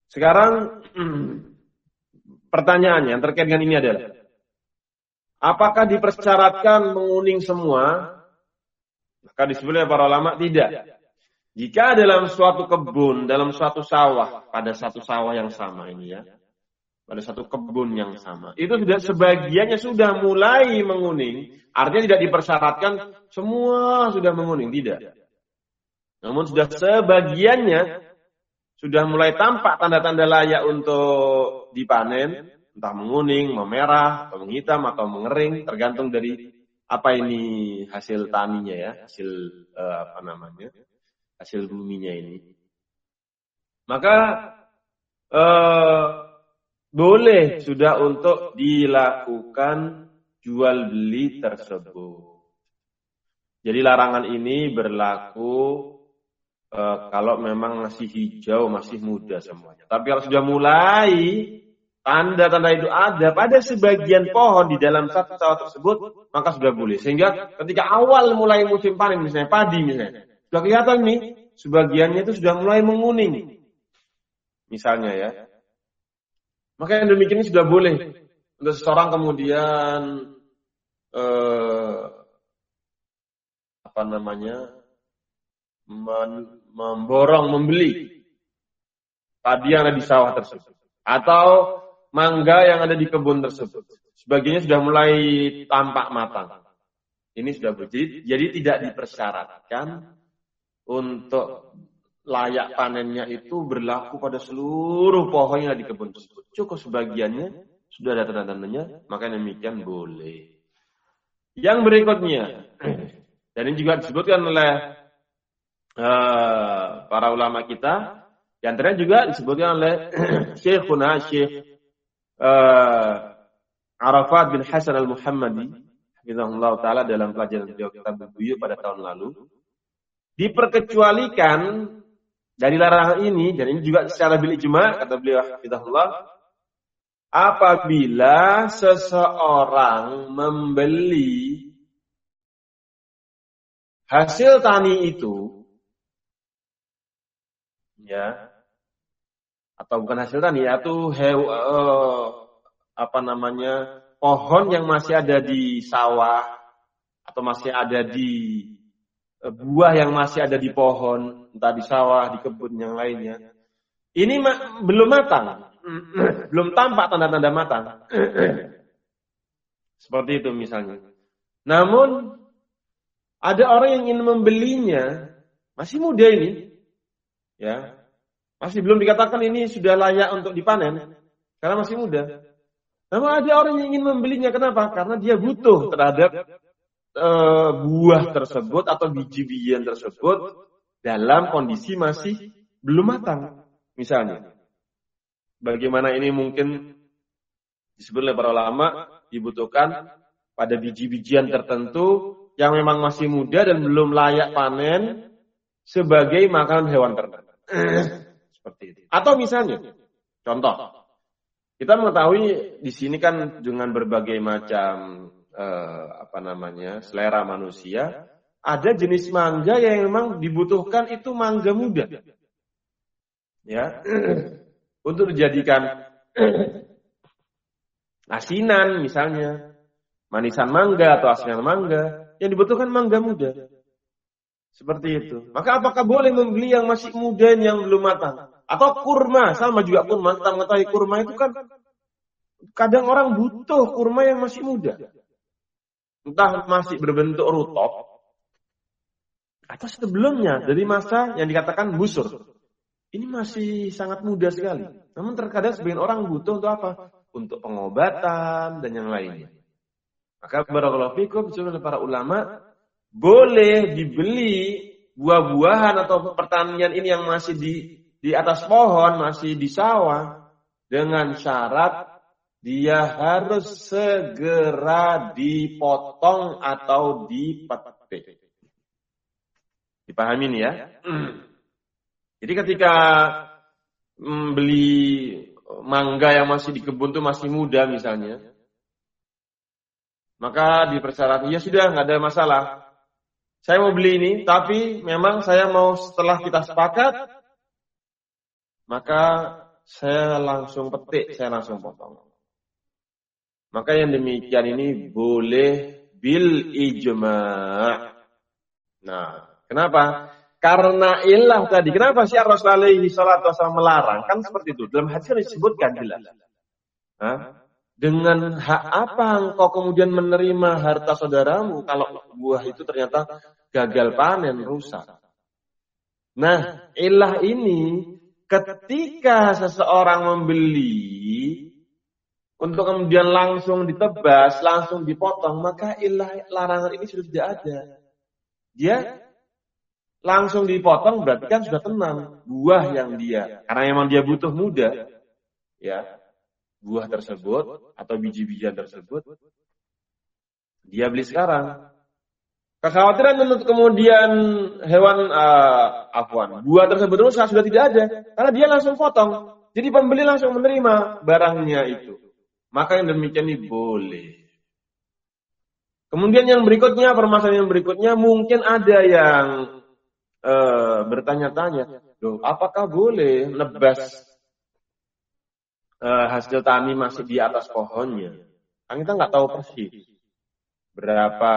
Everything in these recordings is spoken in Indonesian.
Sekarang pertanyaannya yang terkait dengan ini adalah, apakah dipersyaratkan menguning semua? Maka disebut oleh para ulama tidak. Jika dalam suatu kebun, dalam suatu sawah, pada satu sawah yang sama ini ya, pada satu kebun yang sama, itu sudah sebagiannya sudah mulai menguning, artinya tidak dipersyaratkan semua sudah menguning, tidak. Namun sudah sebagiannya sudah mulai tampak tanda-tanda layak untuk dipanen, entah menguning, memerah, atau menghitam, atau mengering, tergantung dari apa ini hasil taninya ya, hasil hasil buminya ini. Maka boleh sudah untuk dilakukan jual beli tersebut. Jadi larangan ini berlaku kalau memang masih hijau, masih muda semuanya. Tapi kalau sudah mulai tanda-tanda itu ada pada sebagian pohon di dalam satu sawah tersebut, maka sudah boleh. Sehingga ketika awal mulai musim panen, misalnya padi misalnya, sudah kelihatan nih, sebagiannya itu sudah mulai menguning. Misalnya ya. Maka yang demikian ini sudah boleh. Untuk seseorang kemudian memborong, membeli padi yang ada di sawah tersebut. Atau mangga yang ada di kebun tersebut. Sebagiannya sudah mulai tampak matang. Ini sudah boleh. Jadi tidak dipersyaratkan untuk layak panennya itu berlaku pada seluruh pohon yang ada di kebun tersebut. Cukup sebagiannya sudah ada tanda-tandanya, maka demikian boleh. Yang berikutnya, dan ini juga disebutkan oleh para ulama kita, yang terakhir juga disebutkan oleh Syekhuna Syekh Arafat bin Hasan al-Muhammadi, hafizahullah ta'ala, dalam pelajaran beliau kitab Buyuk pada tahun lalu, diperkecualikan dari larangan ini, dan ini juga secara bil ijma, kata beliau hafizahullah, apabila seseorang membeli hasil tani itu, ya, atau bukan hasil tani, yaitu pohon yang masih ada di sawah, atau masih ada di buah yang masih ada di pohon, entah di sawah, di kebun yang lainnya. Ini belum matang, belum tampak tanda-tanda matang. Seperti itu misalnya. Namun ada orang yang ingin membelinya, masih muda ini, ya, masih belum dikatakan ini sudah layak untuk dipanen, karena masih muda. Namun ada orang yang ingin membelinya, kenapa? Karena dia butuh terhadap buah tersebut atau biji-bijian tersebut dalam kondisi masih belum matang. Misalnya, bagaimana ini mungkin disebut oleh para ulama dibutuhkan pada biji-bijian tertentu yang memang masih muda dan belum layak panen sebagai makanan hewan ternak. Seperti itu. Atau misalnya, contoh, kita mengetahui di sini kan dengan berbagai macam selera manusia, ada jenis mangga yang memang dibutuhkan itu mangga muda, ya, untuk dijadikan asinan misalnya, manisan mangga atau asinan mangga, yang dibutuhkan mangga muda, seperti itu. Maka apakah boleh membeli yang masih muda yang belum matang? Atau kurma, sama juga kurma, kita mengetahui kurma itu kan kadang orang butuh kurma yang masih muda. Entah masih berbentuk rutop, atau sebelumnya dari masa yang dikatakan busur. Ini masih sangat muda sekali. Namun terkadang sebagian orang butuh untuk apa? Untuk pengobatan dan yang lainnya. Maka barakallahu fikum, oleh para ulama, boleh dibeli buah-buahan atau pertanian ini yang masih di atas pohon, masih di sawah, dengan syarat dia harus segera dipotong atau dipetik. Dipahami nih ya? Jadi ketika beli mangga yang masih di kebun itu masih muda misalnya, maka dipersyaratkan, ya sudah, nggak ada masalah. Saya mau beli ini, tapi memang saya mau setelah kita sepakat, maka saya langsung petik, saya langsung potong. Maka yang demikian ini boleh bil ijma'. Nah, kenapa? Karena ilah tadi. Kenapa sih Rasulullah SAW melarang? Kan seperti itu. Dalam hadis kan disebutkan jelas. Dengan hak apa engkau kemudian menerima harta saudaramu kalau buah itu ternyata gagal panen, rusak? Nah, ilah ini ketika seseorang membeli untuk kemudian langsung ditebas, langsung dipotong, maka ilah larangan ini sudah tidak ada. Dia langsung dipotong berarti kan sudah tenang buah yang dia, karena memang dia butuh muda, ya buah tersebut atau biji-bijian tersebut dia beli sekarang. Kekhawatiran untuk kemudian hewan buah tersebut rusak sudah tidak ada, karena dia langsung potong. Jadi pembeli langsung menerima barangnya itu. Maka yang demikian ini boleh. Kemudian yang berikutnya, permasalahan yang berikutnya, mungkin ada yang bertanya-tanya, loh, apakah boleh nebas hasil tani masih di atas pohonnya? Kan kita nggak tahu persis berapa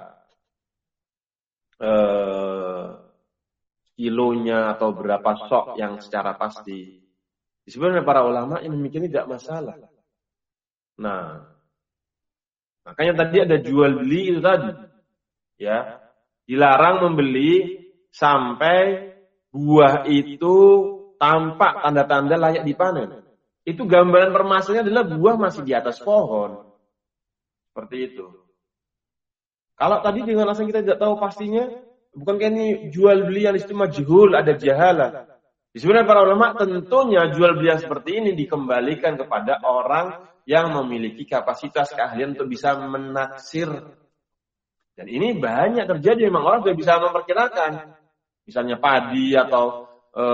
kilonya atau berapa sok yang secara pasti. Sebenarnya para ulama yang demikian tidak masalah. Nah, makanya tadi ada jual beli itu tadi, ya, dilarang membeli sampai buah itu tampak tanda-tanda layak dipanen. Itu gambaran permasalahannya adalah buah masih di atas pohon, seperti itu. Kalau tadi dengan alasan kita tidak tahu pastinya, bukankah ini jual beli yang disitu majhul, ada jahalah. Sebenarnya para ulama tentunya jual beli yang seperti ini dikembalikan kepada orang yang memiliki kapasitas keahlian untuk bisa menaksir. Dan ini banyak terjadi, memang orang sudah bisa memperkirakan. Misalnya padi atau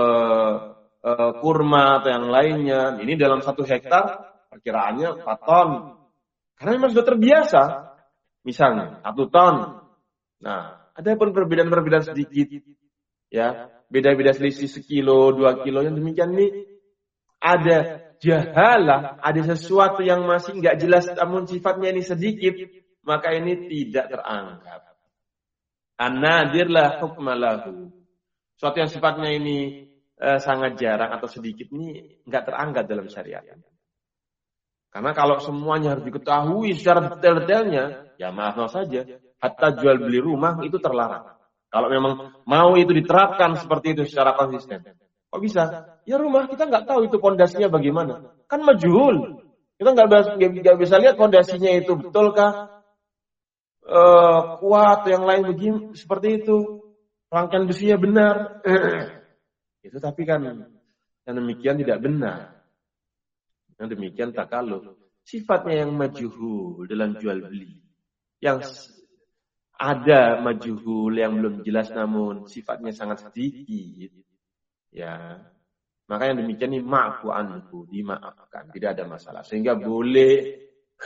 kurma atau yang lainnya. Ini dalam 1 hektar perkiraannya 4 ton. Karena memang sudah terbiasa. Misalnya 1 ton. Nah, ada pun perbedaan-perbedaan sedikit. Ya, beda-beda selisih sekilo, 2 kilo. Yang demikian ini ada jahalah, ada sesuatu yang masih nggak jelas, namun sifatnya ini sedikit, maka ini tidak teranggap. An-nadir la hukma lahu. Suatu yang sifatnya ini sangat jarang atau sedikit ini nggak teranggap dalam syariat. Karena kalau semuanya harus diketahui secara detail-detailnya, ya maaf saja, hatta jual beli rumah itu terlarang. Kalau memang mau itu diterapkan seperti itu secara konsisten. Kok bisa? Ya rumah kita nggak tahu itu pondasinya bagaimana. Kan majhul. Kita nggak bisa lihat pondasinya itu betulkah kuat yang lain begini seperti itu. Rangkaian besinya benar. Itu tapi kan yang demikian tidak benar. Yang demikian takaluf. Sifatnya yang majhul dalam jual beli. Yang ada majhul yang belum jelas namun sifatnya sangat sedikit. Ya, maka yang demikian ini ma'fu anhu, dimaafkan, tidak ada masalah. Sehingga boleh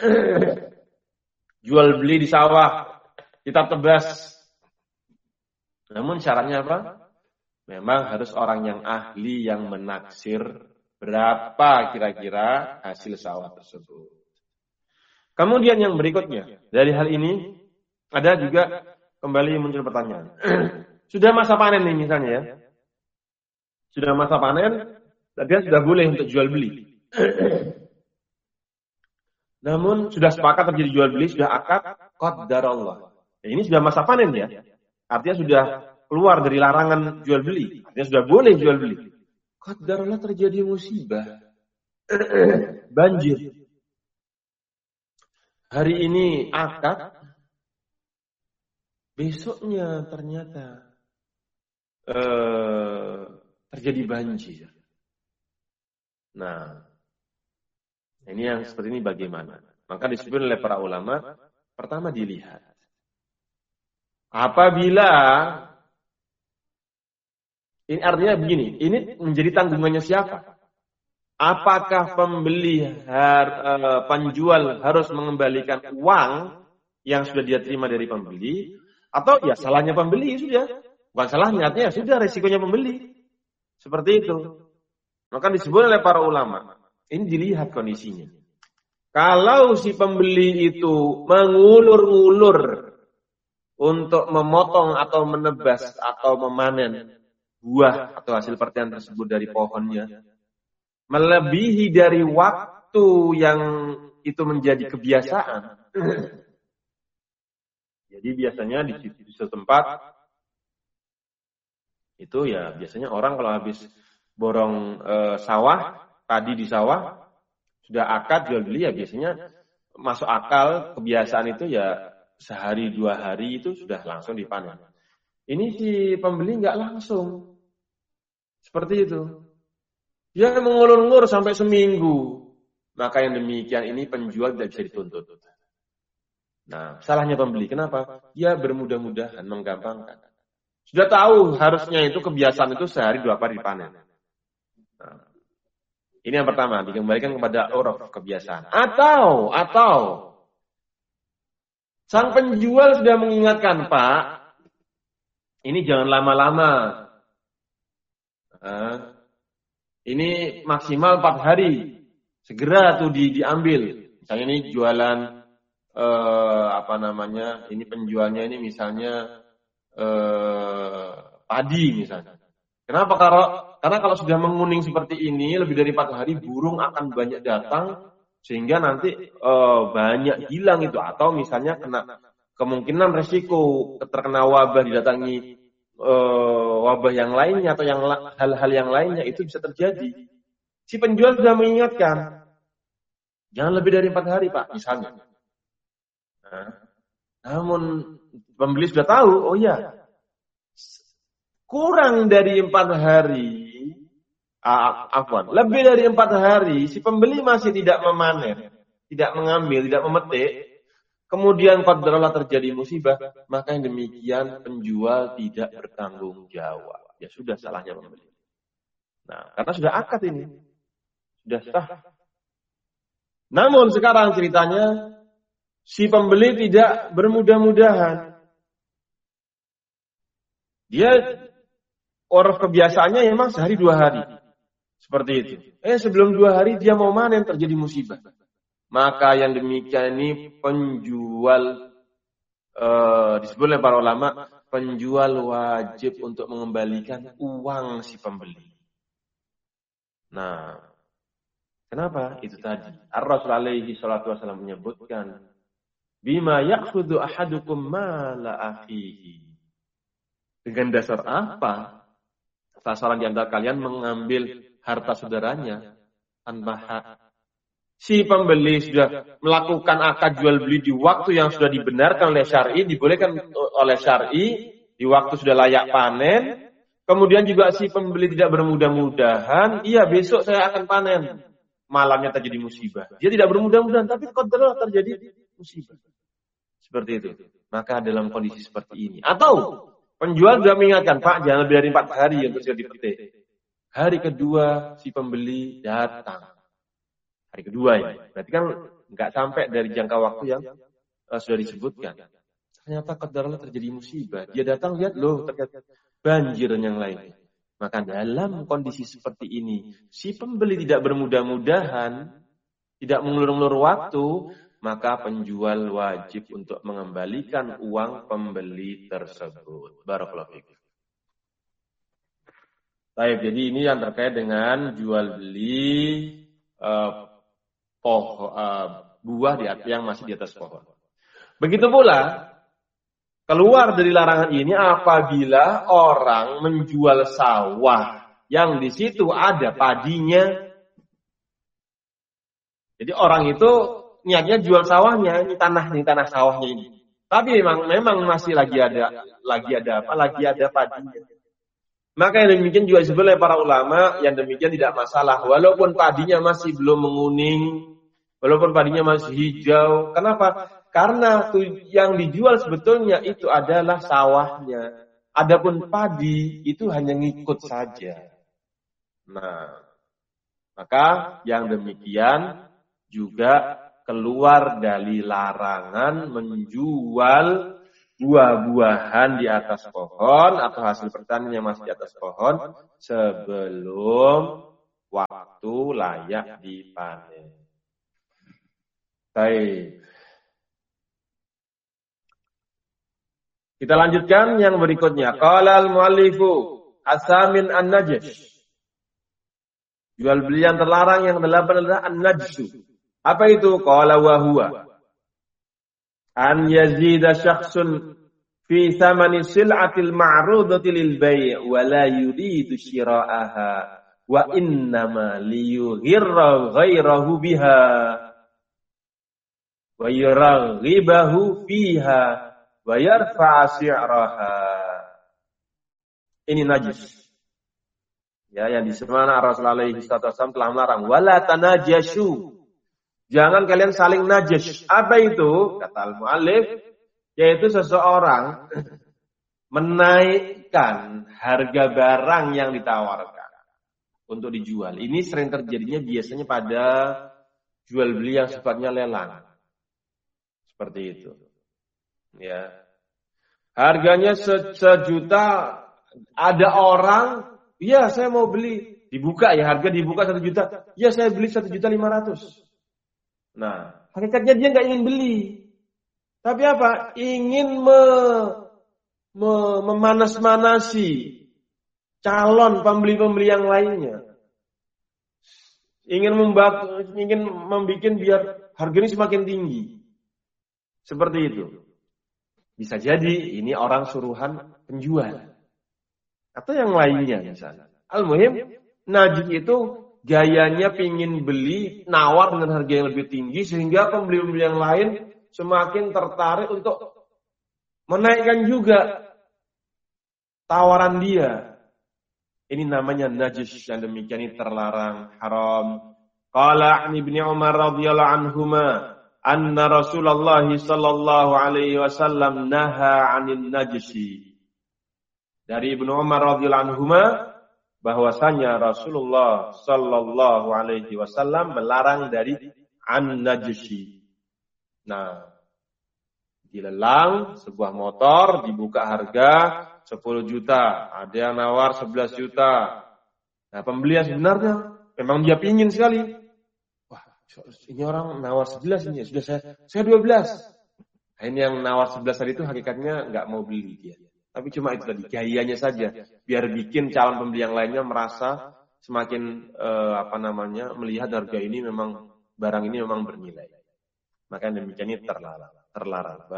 jual beli di sawah, kita tebas. Namun syaratnya apa? Memang harus orang yang ahli yang menaksir berapa kira-kira hasil sawah tersebut. Kemudian yang berikutnya, dari hal ini ada juga kembali muncul pertanyaan. Sudah masa panen nih misalnya ya. Sudah masa panen, dia sudah boleh untuk jual beli. Namun sudah sepakat terjadi jual beli, sudah akad qadarullah. Ini sudah masa panen ya. Artinya sudah keluar dari larangan jual beli. Artinya sudah boleh jual beli. Qadarullah terjadi musibah. Banjir. Hari ini akad, besoknya ternyata terjadi banjir. Nah, ini yang seperti ini bagaimana? Maka disebut oleh para ulama, pertama dilihat. Apabila, ini artinya begini, ini menjadi tanggungannya siapa? Apakah penjual harus mengembalikan uang yang sudah dia terima dari pembeli? Atau ya salahnya pembeli sudah. Bukan salahnya, artinya sudah resikonya pembeli. Seperti itu. Maka disebut oleh para ulama, ini dilihat kondisinya. Kalau si pembeli itu mengulur-ngulur untuk memotong atau menebas atau memanen buah atau hasil pertanian tersebut dari pohonnya, melebihi dari waktu yang itu menjadi kebiasaan. Jadi biasanya di suatu tempat itu ya biasanya orang kalau habis borong sawah, padi di sawah, sudah akad jual beli ya biasanya masuk akal kebiasaan itu ya sehari 2 hari itu sudah langsung dipanen. Ini si pembeli nggak langsung seperti itu. Dia mengulur-ngulur sampai seminggu. Maka yang demikian ini penjual tidak bisa dituntut. Nah, salahnya pembeli. Kenapa? Dia bermudah-mudahan, menggampangkan. Sudah tahu harusnya itu kebiasaan itu sehari 2 kali dipanen. Nah, ini yang pertama, dikembalikan kepada uruf kebiasaan. Atau sang penjual sudah mengingatkan, Pak, ini jangan lama-lama. Ini maksimal 4 hari. Segera tuh diambil. Misalnya ini jualan ini penjualnya ini misalnya padi misalnya. Kenapa? Karena kalau sudah menguning seperti ini lebih dari 4 hari burung akan banyak datang sehingga nanti banyak hilang itu, atau misalnya kemungkinan resiko terkena wabah, didatangi wabah yang lainnya atau hal-hal yang lainnya itu bisa terjadi. Si penjual sudah mengingatkan, jangan lebih dari 4 hari Pak misalnya. Namun pembeli sudah tahu, oh ya, kurang dari 4 hari, lebih dari 4 hari, si pembeli masih tidak memanen, tidak mengambil, tidak memetik, kemudian qadarullah terjadi musibah, maka yang demikian penjual tidak bertanggung jawab. Ya sudah, salahnya pembeli. Nah, karena sudah akad ini, sudah sah. Namun sekarang ceritanya, si pembeli tidak bermudah-mudahan. Dia uruf kebiasaannya memang sehari 2 hari. Seperti itu. Sebelum 2 hari dia mau manen, terjadi musibah. Maka yang demikian ini penjual, disebut oleh para ulama, penjual wajib untuk mengembalikan uang si pembeli. Nah, kenapa? Itu tadi. Ar-Rasul alaihi salatu wasallam menyebutkan, bima ya'khudhu ahadukum mala akhihi. Dengan dasar apa salah seorang di antara kalian mengambil harta saudaranya tanpa hak? Si pembeli sudah melakukan akad jual beli di waktu yang sudah dibenarkan oleh syar'i, dibolehkan oleh syar'i, di waktu sudah layak panen. Kemudian juga si pembeli tidak bermudah-mudahan, iya besok saya akan panen. Malamnya terjadi musibah. Dia tidak bermudah-mudahan, tapi qadarullah terjadi musibah. Seperti itu. Maka dalam kondisi seperti ini. Atau penjual sudah mengingatkan, Pak, jangan lebih dari 4 hari untuk sudah dipetik. Hari kedua si pembeli datang. Hari kedua ya. Berarti kan nggak sampai dari jangka waktu yang sudah disebutkan. Ternyata qadarullah terjadi musibah. Dia datang, lihat loh, ternyata banjir dan yang lain. Maka dalam kondisi seperti ini, si pembeli tidak bermudah-mudahan, tidak mengulur-ulur waktu, maka penjual wajib untuk mengembalikan uang pembeli tersebut. Barakallahu fiik. Baik, jadi ini yang terkait dengan jual beli buah yang masih di atas pohon. Begitu pula keluar dari larangan ini apabila orang menjual sawah yang di situ ada padinya. Jadi orang itu niatnya jual sawahnya, ini tanah sawahnya ini. Tapi memang masih lagi ada padinya. Maka yang demikian juga disebut oleh para ulama, yang demikian tidak masalah walaupun padinya masih belum menguning, walaupun padinya masih hijau. Kenapa? Karena yang dijual sebetulnya itu adalah sawahnya. Adapun padi itu hanya ngikut saja. Nah, maka yang demikian juga keluar dari larangan menjual buah-buahan di atas pohon atau hasil pertanian yang masih di atas pohon sebelum waktu layak dipanen. Baik. Kita lanjutkan yang berikutnya. Qala al-muallifu asamin an-najsh. Jual beli yang terlarang yang ke-8 adalah an-najsu. Apa itu? Qala wa huwa an yazida syakhsun fi thamani sil'atil ma'rudati lil bai' wa la yuridu shira'aha wa innama liyughirra ghairahu biha wa yuraghibahu fiha wa yarfa'a si'raha. Ini najis. Ya, yang disebutkan Rasulullah SAW telah melarang wala tanajashu. Jangan kalian saling najis. Apa itu? Kata al-muallif, yaitu seseorang menaikkan harga barang yang ditawarkan untuk dijual. Ini sering terjadinya biasanya pada jual beli yang sifatnya lelang. Seperti itu. Ya. Harganya sejuta, ada orang, ya saya mau beli, dibuka ya, harga dibuka 1 juta, ya saya beli 1.500.000. Nah, hakikatnya dia nggak ingin beli. Tapi apa? Ingin memanas-manasi calon pembeli-pembeli yang lainnya. Ingin membuat biar harga ini semakin tinggi. Seperti itu. Bisa jadi ini orang suruhan penjual. Atau yang lainnya misalnya. Al-muhim, najis itu gayanya pingin beli, nawar dengan harga yang lebih tinggi, sehingga pembeli-pembeli yang lain semakin tertarik untuk menaikkan juga tawaran dia. Ini namanya najis, yang demikian ini terlarang, haram. Qala Ibnu Umar radhiyallahu anhuma anna Rasulullah sallallahu alaihi wasallam naha 'anil najisi. Dari Ibnu Umar radhiyallahu anhuma bahwasanya Rasulullah sallallahu alaihi wasallam melarang dari an-najshi. Nah, dilelang sebuah motor dibuka harga 10 juta, ada yang nawar 11 juta. Nah, pembeli yang sebenarnya memang dia pingin sekali. Wah, ini orang nawar 11 ini, sudah saya 12. Nah, ini yang nawar 11 tadi itu hakikatnya enggak mau beli dia. Tapi cuma itu tadi, gayanya saja. Biar bikin calon pembeli yang lainnya merasa semakin melihat harga ini memang, barang ini memang bernilai. Maka demikian ini terlarang.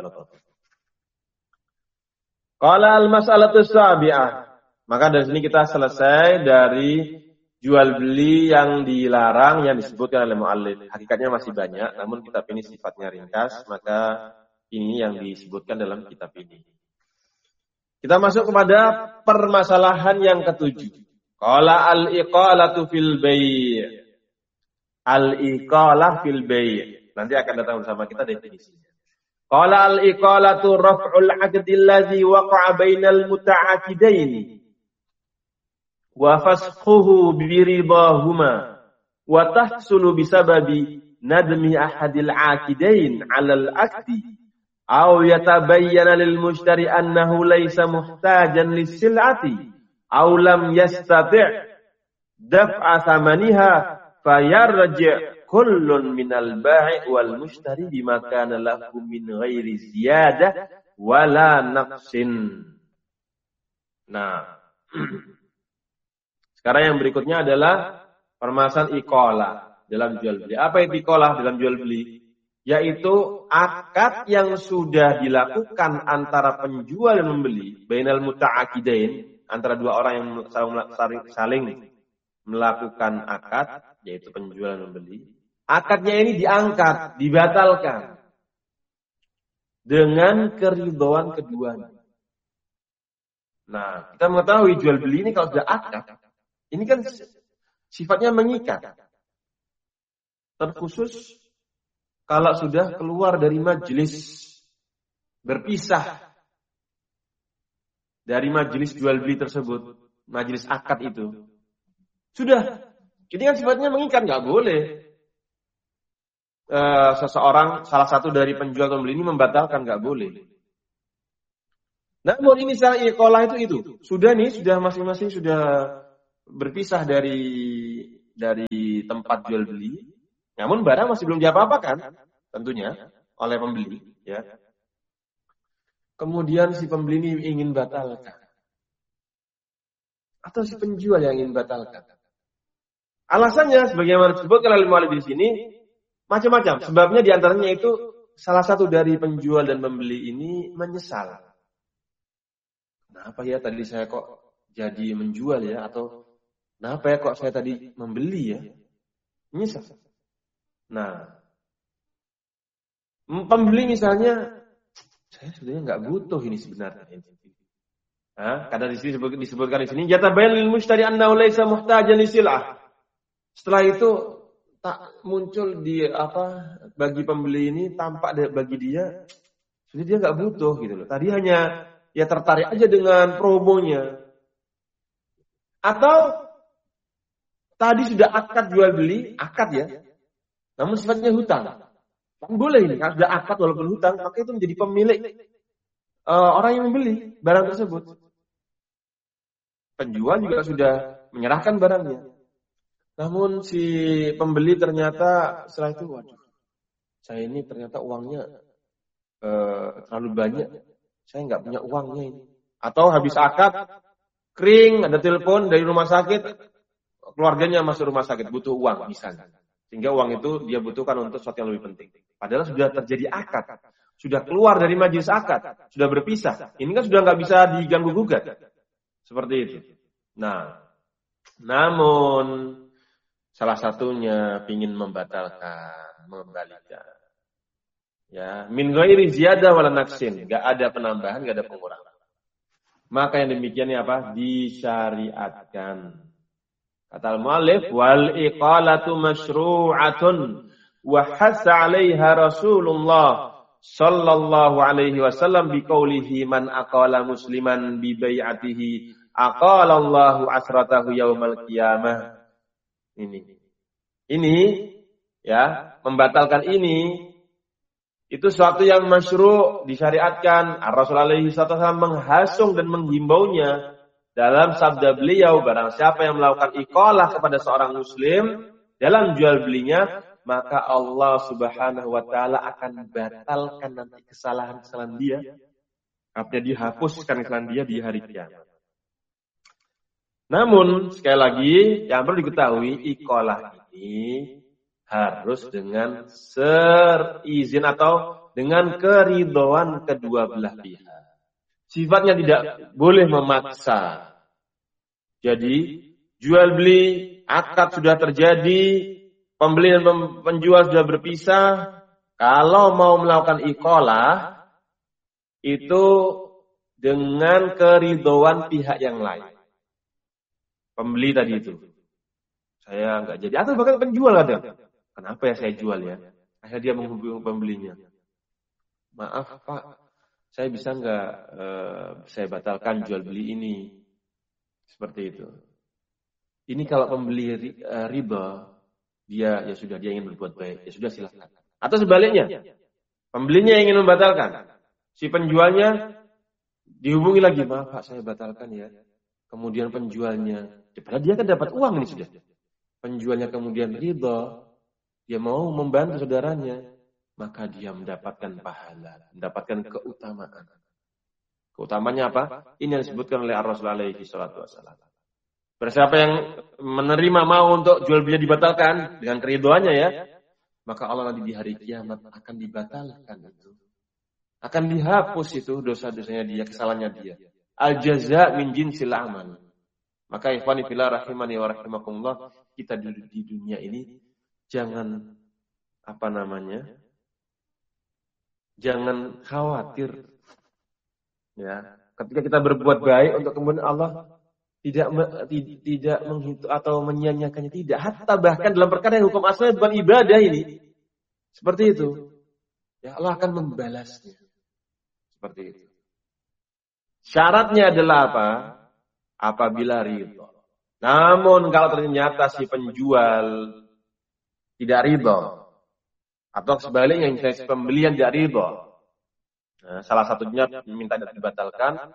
Qala al-mas'alatu sabi'ah. Maka dari sini kita selesai dari jual beli yang dilarang yang disebutkan oleh muallif. Hakikatnya masih banyak, namun kitab ini sifatnya ringkas, maka ini yang disebutkan dalam kitab ini. Kita masuk kepada permasalahan yang ketujuh. Qala al-iqalatu fil bai'. Al-iqalah fil bai'. Nanti akan datang bersama kita definisinya. Qala al-iqalatu raf'ul 'aqdi alladhi waqa'a bainal muta'aqidain wa fasquhu bi ridahuma wa tahsulu bisababi nadmi ahadil 'aqidain 'alal 'aqdi. Aw yatabayyana lil mushtari annahu laysa muhtajan lis-sil'ati aw lam yastati' daf'a thamaniha fayarji' kullun minal bai' wal mushtari bima kana lahu min ghairi ziyadah wala naqsin. Nah, sekarang yang berikutnya adalah permasalahan iqalah dalam jual beli. Apa itu iqalah dalam jual beli? Yaitu akad yang sudah dilakukan antara penjual dan membeli, bainal muta'aqidain, antara dua orang yang saling melakukan akad, yaitu penjual dan membeli. Akadnya ini diangkat, dibatalkan dengan keridhaan keduanya. Nah, kita mengetahui jual beli ini kalau sudah akad, ini kan sifatnya mengikat. Terkhusus kalau sudah keluar dari majelis, berpisah dari majelis jual beli tersebut, majelis akad itu, sudah, ini kan sifatnya mengikat, nggak boleh. Seseorang, salah satu dari penjual atau pembeli ini membatalkan, nggak boleh. Namun ini misalnya iqalah itu sudah masing-masing sudah berpisah dari dari tempat jual beli, namun barang masih belum diapa-apakan, tentunya oleh pembeli, ya. Kemudian si pembeli ini ingin batalkan, atau si penjual yang ingin batalkan. Alasannya, sebagaimana disebutkan oleh mu'allif di sini, macam-macam. Sebabnya diantaranya itu salah satu dari penjual dan pembeli ini menyesal. Kenapa ya tadi saya kok jadi menjual ya? Atau kenapa ya kok saya tadi membeli ya? Menyesal. Nah, pembeli misalnya, saya sebenarnya nggak butuh ini sebenarnya. Karena di sini disebutkan di sini, yatabayyan lil mushtari annahu laysa muhtajan li sil'ah. Setelah itu tak muncul bagi pembeli ini tampak bagi dia, sebenarnya dia nggak butuh gitu loh. Tadi hanya ya tertarik aja dengan promonya. Atau tadi sudah akad jual beli, akad ya, namun sifatnya hutang. Kan boleh ini, kalau sudah akad walaupun hutang, maka itu menjadi pemilik orang yang membeli barang tersebut. Penjual juga sudah menyerahkan barangnya. Namun si pembeli ternyata setelah itu, waduh, saya ini ternyata uangnya terlalu banyak, saya nggak punya uangnya ini. Atau habis akad, kering, ada telepon dari rumah sakit, keluarganya masuk rumah sakit, butuh uang misalnya. Sehingga uang itu dia butuhkan untuk sesuatu yang lebih penting. Padahal sudah terjadi akad, sudah keluar dari majelis akad, sudah berpisah. Ini kan sudah nggak bisa diganggu gugat. Seperti itu. Nah, namun salah satunya ingin membatalkan, mengembalikan. Ya, min ghairi ziyadah wala naqsin, enggak ada penambahan, enggak ada pengurangan. Maka yang demikian ini apa? Disyariatkan. Kata al-mu'allif, wal iqalatu masyru'atun wa hasa 'alaiha Rasulullah sallallahu alaihi wasallam biqaulihi man aqala musliman bi bai'atihi aqala Allahu asratahu yaumal qiyamah. Ini ya, membatalkan ini itu suatu yang masyru' disyariatkan. Rasulullah alaihi wasallam menghasung dan menghimbaunya dalam sabda beliau, barang siapa yang melakukan iqalah kepada seorang muslim dalam jual belinya, maka Allah Subhanahu wa taala akan batalkan nanti kesalahan-kesalahan dia. Artinya dihapuskan kesalahan dia di hari kiamat. Namun sekali lagi yang perlu diketahui, iqalah ini harus dengan seizin atau dengan keridhaan kedua belah pihak. Sifatnya tidak boleh memaksa. Jadi jual beli, akad sudah terjadi, pembeli dan penjual sudah berpisah. Kalau mau melakukan iqalah itu dengan keridhaan pihak yang lain. Pembeli tadi itu, saya nggak jadi. Atau bahkan penjual ada. Kenapa ya saya jual ya? Akhirnya dia menghubungi pembelinya. Maaf Pak, saya bisa nggak saya batalkan jual beli ini? Seperti itu. Ini kalau pembeli riba, dia ingin berbuat baik, ya sudah silakan. Atau sebaliknya, pembelinya ingin membatalkan, si penjualnya dihubungi lagi, maaf Pak, saya batalkan ya. Kemudian penjualnya, padahal dia kan dapat uang ini sudah. Penjualnya kemudian ridha, dia mau membantu saudaranya, maka dia mendapatkan pahala, mendapatkan keutamaan. Keutamanya apa? Ini yang disebutkan oleh Rasulullah alaihi salatu wasallam. Siapa yang menerima mau untuk jual beli dibatalkan dengan keridhaannya ya, maka Allah nanti di hari kiamat akan dibatalkan itu. Akan dihapus itu dosa-dosanya dia, kesalahannya dia. Al-jaza' min jinsil amal. Maka ikhwani fillah rahimani wa rahimakumullah, kita di dunia ini jangan jangan khawatir ya, ketika kita berbuat baik untuk kemudian Allah tidak menghitung atau menyia-nyiakannya, tidak. Hatta bahkan dalam perkara yang hukum asalnya bukan ibadah ini, seperti itu, ya Allah akan membalasnya seperti itu. Syaratnya adalah apa? Apabila ridha. Namun kalau ternyata si penjual tidak ridha, atau sebaliknya si pembelian tidak ridha, nah, salah satunya minta dibatalkan,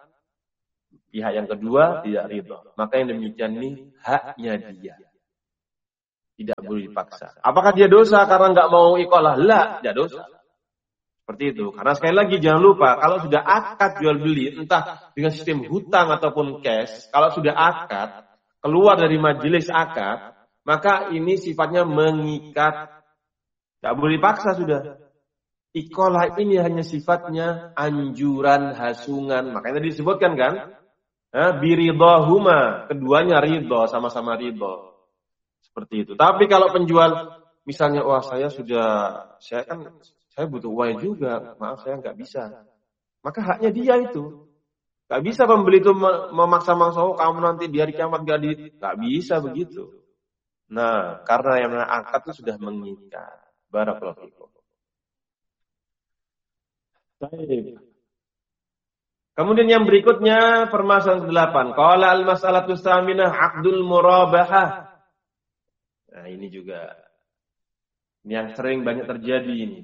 pihak yang kedua tidak ridha, maka yang demikian ini haknya dia. Tidak boleh dipaksa. Apakah dia dosa karena nggak mau iqalah? La, tidak dosa. Seperti itu. Karena sekali lagi jangan lupa, kalau sudah akad jual beli, entah dengan sistem hutang ataupun cash, kalau sudah akad, keluar dari majelis akad, maka ini sifatnya mengikat. Tidak boleh dipaksa sudah. Iqalah ini hanya sifatnya anjuran, hasungan. Makanya tadi disebutkan kan, biridahuma, keduanya ridho, sama-sama ridho. Seperti itu. Tapi kalau penjual, misalnya, wah saya butuh uang juga, maaf saya nggak bisa. Maka haknya dia itu. Nggak bisa pembeli itu memaksa-maksa, oh kamu nanti di hari kiamat nggak bisa begitu. Nah, karena yang akad itu sudah mengikat. Barakallahu fikum. Baik. Kemudian yang berikutnya permasalahan ke-8. Qala al-mas'alatu tsaminah aqdul murabahah. Nah, ini juga yang sering banyak terjadi ini.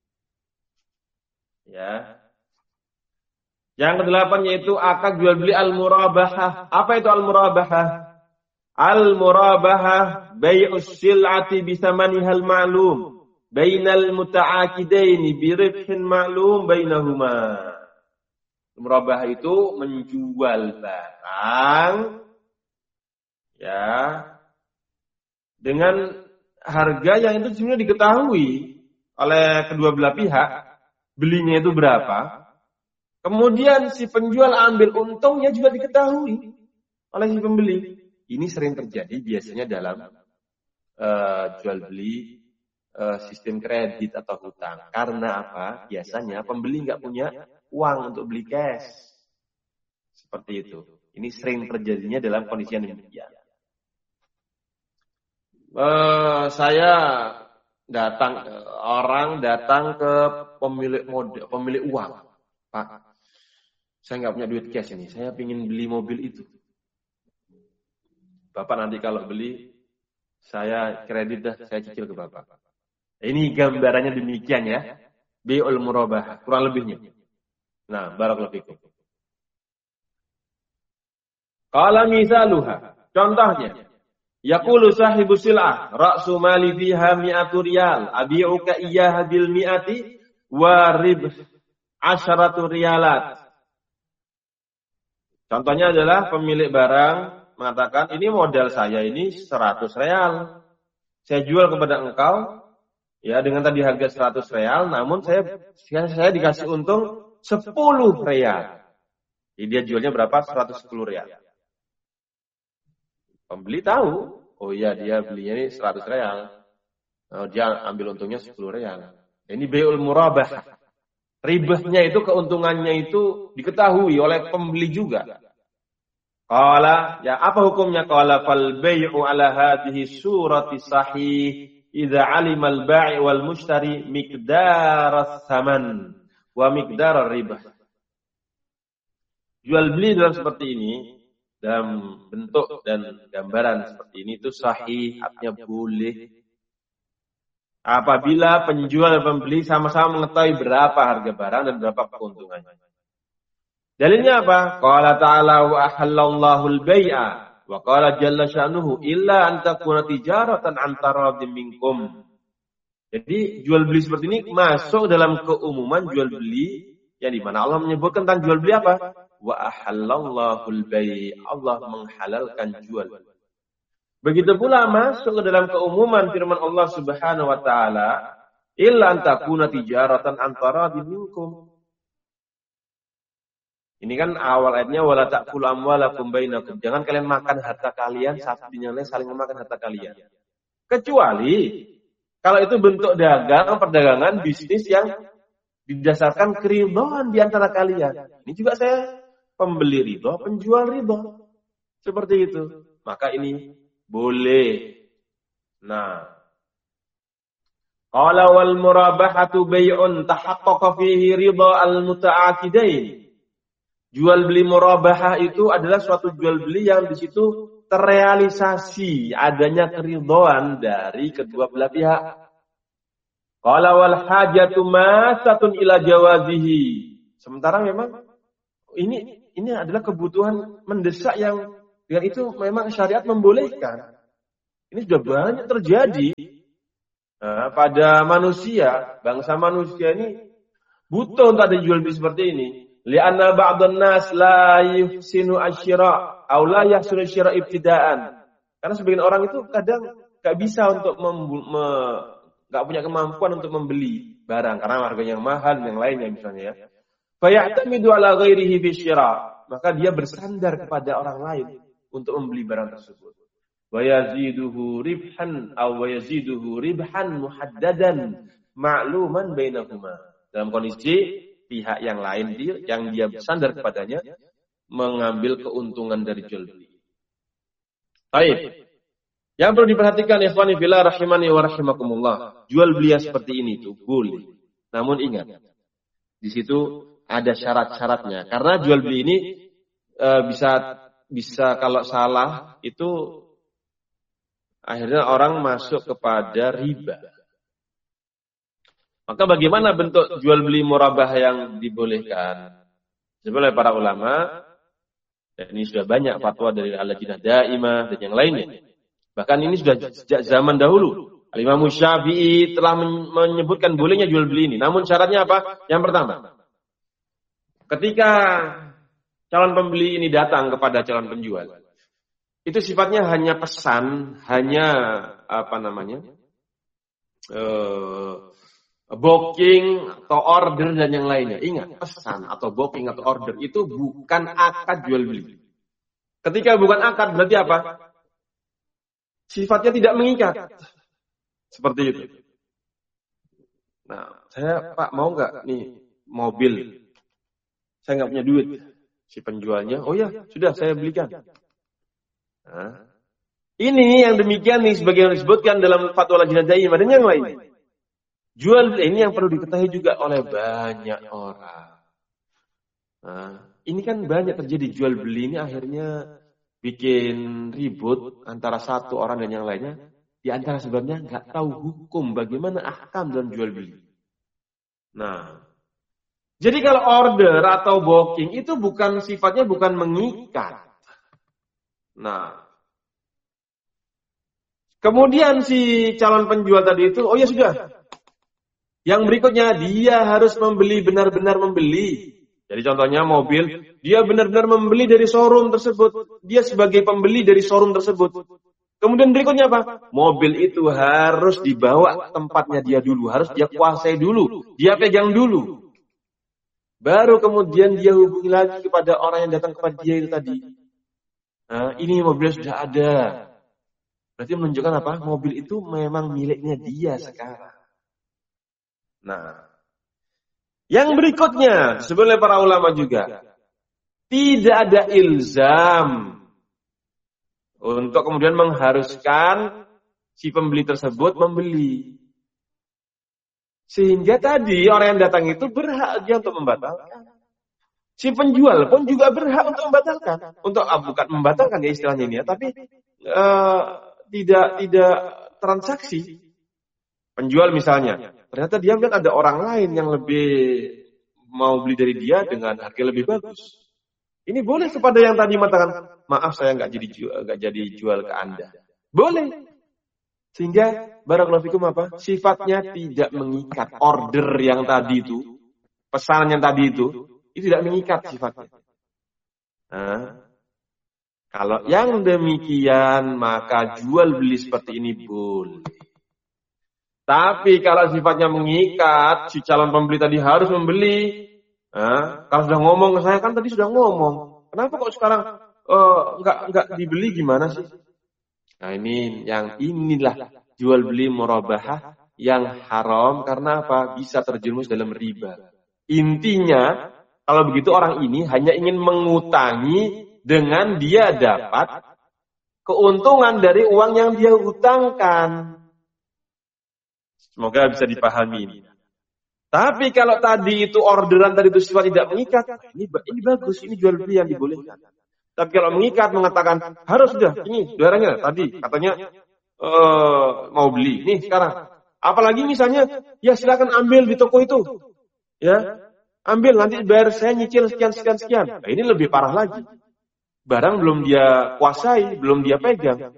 Ya. Yang ke-8 yaitu akad jual beli al-murabahah. Apa itu al-murabahah? Al-murabahah bai'us sil'ati bi thamanihal ma'lum bainal muta'aqidaini bi ribhin ma'lum bainahuma. Murabahah itu menjual barang ya dengan harga yang itu sebenarnya diketahui oleh kedua belah pihak, belinya itu berapa. Kemudian si penjual ambil untungnya juga diketahui oleh si pembeli. Ini sering terjadi biasanya dalam jual beli sistem kredit atau hutang. Karena apa? Biasanya pembeli nggak punya uang untuk beli cash. Seperti itu. Ini sering terjadinya dalam kondisi yang demikian. Orang datang ke pemilik uang. Pak, saya nggak punya duit cash ini. Saya ingin beli mobil itu. Bapak nanti kalau beli, saya kredit dah, saya cicil ke Bapak. Ini gambarannya demikian ya. Bi'ul murabahah, kurang lebihnya. Nah, barakallahu fikum. Qala misaluha, contohnya. Yaqulu sahibu sil'ah, ra'su mali fiha mi'atu riyal, abi'uka iyyaha bil mi'ati wa ribh 'asharatu riyalat. Contohnya adalah pemilik barang mengatakan, ini modal saya ini 100 real. Saya jual kepada engkau ya dengan tadi harga 100 real, namun saya dikasih untung 10 real. Jadi dia jualnya berapa? 110 real. Pembeli tahu, oh iya dia belinya ini 100 real. Dia ambil untungnya 10 real. Ini bai'ul murabah. Ribahnya itu, keuntungannya itu diketahui oleh pembeli juga. Qala, ya apa hukumnya? Qala fal bai'u ala hadhihi surati sahih idza 'alima al-bai' wal mushtari miqdar ats-tsaman wa miqdar ar-ribah. Jual beli dalam seperti ini, dalam bentuk dan gambaran seperti ini itu sahih, artinya boleh. Apabila penjual dan pembeli sama-sama mengetahui berapa harga barang dan berapa keuntungannya. Dalilnya apa? Qala ta'ala wa ahallallahu al-bai'a wa qala jalla sya'nuhu illa an takuna tijaratan an taradin minkum. Jadi jual beli seperti ini masuk dalam keumuman jual beli yang di mana Allah menyebutkan tentang jual beli apa? Wa ahallallahu al-bai'. Allah menghalalkan jual beli. Begitu pula masuk ke dalam keumuman firman Allah Subhanahu wa taala, illa an takuna tijaratan antara minkum. Ini kan awal ayatnya wala ta'kulu amwalakum bainakum. Jangan kalian makan harta kalian satu dengan lain, saling memakan harta kalian. Kecuali kalau itu bentuk dagang, perdagangan, bisnis yang didasarkan keridhaan di antara kalian. Ini juga saya pembeli ridho, penjual ridho. Seperti itu. Maka ini boleh. Nah, qala wal murabahatu bai'un tahaqqaqa fihi ridha al-muta'aqidain. Jual beli murabahah itu adalah suatu jual beli yang di situ terrealisasi adanya keridhaan dari kedua belah pihak. Qala wal hajatu masatun ila jawazihi. Sementara memang ini adalah kebutuhan mendesak yang itu memang syariat membolehkan. Ini sudah banyak terjadi pada manusia. Bangsa manusia ini butuh untuk ada jual beli seperti ini. Li'anna ba'dhan nas la yuhsinu asyira' aw la yahsinu asyira' ibtida'an. Karena sebagian orang itu kadang gak bisa untuk gak punya kemampuan untuk membeli barang karena harganya yang mahal dan yang lainnya misalnya ya. Fa ya'tamidu ala ghairihi fi syira'. Maka dia bersandar kepada orang lain untuk membeli barang tersebut. Wa yaziduhu ribhan aw wa yaziduhu ribhan muhaddadan ma'luman bainahuma. Dalam kondisi pihak yang lain yang dia bersandar kepadanya mengambil keuntungan dari jual beli. Baik. Yang perlu diperhatikan ikhwani fillah rahimani wa rahimakumullah. Jual beli seperti ini itu boleh. Namun ingat, di situ ada syarat-syaratnya. Karena jual beli ini bisa kalau salah itu akhirnya orang masuk kepada riba. Maka bagaimana bentuk jual beli murabah yang dibolehkan? Sebenarnya para ulama, dan ini sudah banyak fatwa dari Al-Lajnah Daimah dan yang lainnya. Bahkan ini sudah sejak zaman dahulu. Al-Imam Syafi'i telah menyebutkan bolehnya jual beli ini. Namun syaratnya apa? Yang pertama, ketika calon pembeli ini datang kepada calon penjual, itu sifatnya hanya pesan, hanya booking atau order dan yang lainnya. Ingat, pesan atau booking atau order itu bukan akad jual beli. Ketika bukan akad berarti apa? Sifatnya tidak mengikat. Seperti itu. Nah, saya Pak mau nggak nih mobil? Saya nggak punya duit. Si penjualnya, oh ya sudah saya belikan. Nah, ini yang demikian nih sebagaimana disebutkan dalam fatwa Lajnah Daimah dan yang lainnya. Jual beli ini yang perlu diketahui juga oleh banyak orang. Nah, ini kan banyak terjadi jual beli ini akhirnya bikin ribut antara satu orang dan yang lainnya. Di antara sebabnya nggak tahu hukum bagaimana ahkam dalam jual beli. Nah, jadi kalau order atau booking itu sifatnya bukan mengikat. Nah, kemudian si calon penjual tadi itu, oh ya sudah. Yang berikutnya, dia harus benar-benar membeli. Jadi contohnya mobil, dia benar-benar membeli dari showroom tersebut. Dia sebagai pembeli dari showroom tersebut. Kemudian berikutnya apa? Mobil itu harus dibawa tempatnya dia dulu. Harus dia kuasai dulu. Dia pegang dulu. Baru kemudian dia hubungi lagi kepada orang yang datang kepada dia itu tadi. Nah, ini mobil sudah ada. Berarti menunjukkan apa? Mobil itu memang miliknya dia sekarang. Nah, yang berikutnya disebut oleh para ulama juga, tidak ada ilzam untuk kemudian mengharuskan si pembeli tersebut membeli. Sehingga tadi orang yang datang itu berhak dia untuk membatalkan. Si penjual pun juga berhak untuk membatalkan. Bukan membatalkan ya istilahnya ini ya, tapi tidak transaksi. Penjual misalnya, ternyata dia melihat ada orang lain yang lebih mau beli dari dia dengan harga lebih bagus. Ini boleh kepada yang tadi mengatakan, maaf saya nggak jadi jual ke Anda. Boleh. Sehingga barakallahu fikum apa? Sifatnya tidak mengikat. Order yang tadi itu, pesanan yang tadi itu tidak mengikat sifatnya. Nah, kalau yang demikian maka jual beli seperti ini boleh. Tapi kalau sifatnya mengikat, si calon pembeli tadi harus membeli. Kalau sudah ngomong ke saya kan tadi sudah ngomong. Kenapa kok sekarang nggak dibeli gimana sih? Nah inilah jual beli murabahah yang haram karena apa? Bisa terjerumus dalam riba. Intinya kalau begitu orang ini hanya ingin mengutangi dengan dia dapat keuntungan dari uang yang dia hutangkan. Semoga bisa dipahami ini. Tapi kalau tadi itu orderan tadi itu sifat tidak mengikat, ini bagus, ini jual beli yang dibolehkan. Tapi kalau mengikat mengatakan harus sudah ini barangnya tadi katanya mau beli nih sekarang. Apalagi misalnya ya silakan ambil di toko itu, ya ambil nanti bayar saya nyicil sekian. Nah, ini lebih parah lagi. Barang belum dia kuasai, belum dia pegang.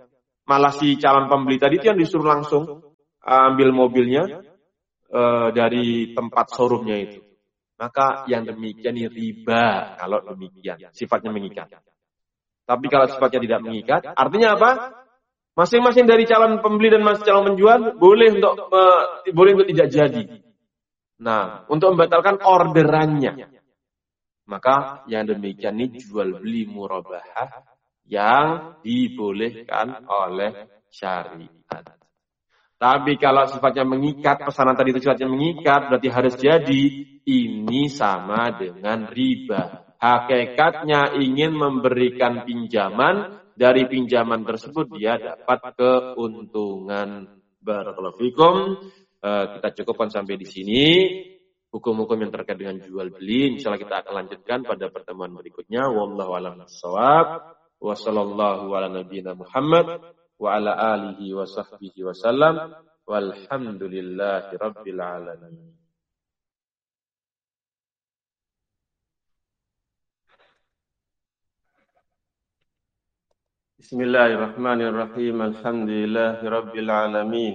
malah si calon pembeli tadi itu yang disuruh langsung ambil mobilnya dari tempat showroomnya itu. Maka yang demikian ini riba kalau demikian, sifatnya mengikat. Tapi kalau sifatnya tidak mengikat, artinya apa? Masing-masing dari calon pembeli dan calon penjual boleh untuk tidak jadi. Nah, untuk membatalkan orderannya. Maka yang demikian ini jual beli murabahah yang dibolehkan oleh syariat. Tapi kalau sifatnya mengikat, pesanan tadi itu sifatnya mengikat, berarti harus jadi, ini sama dengan riba. Hakikatnya ingin memberikan pinjaman, dari pinjaman tersebut dia dapat keuntungan. Barakallahu fikum. Kita cukupkan sampai di sini. Hukum-hukum yang terkait dengan jual beli, insyaallah kita akan lanjutkan pada pertemuan berikutnya. Wallahu a'lam bishawab. Wa sallallahu ala nabiyyina Muhammad wa ala alihi wa sahbihi wa sallam walhamdulillahi rabbil alamin. Bismillahirrahmanirrahim. Alhamdulillahi rabbil alamin.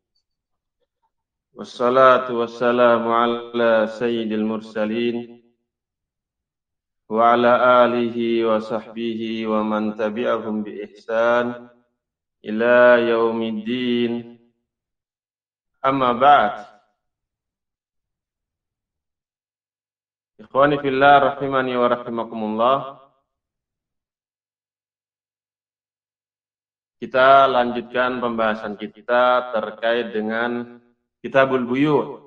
Wassalatu wassalamu ala sayyidil mursalin wa ala alihi wa sahbihi wa man tabi'ahum bi ihsan ila yaumiddin. Amma ba'd. Ikhwani fillah rahimani wa rahimakumullah. Kita lanjutkan pembahasan kita terkait dengan Kitabul Buyu'.